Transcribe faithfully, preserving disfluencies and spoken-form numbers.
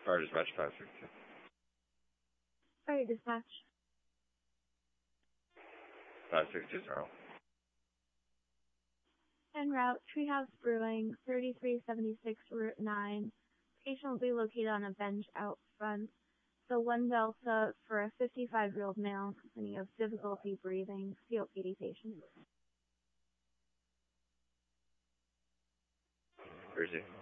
Fire dispatch five six two. Fire dispatch. five six two zero. En route, Treehouse Brewing, thirty-three seventy-six Route nine. Patient will be located on a bench out front. So one Delta for a fifty-five-year-old male complaining of difficulty breathing, C O P D patient. Where is he?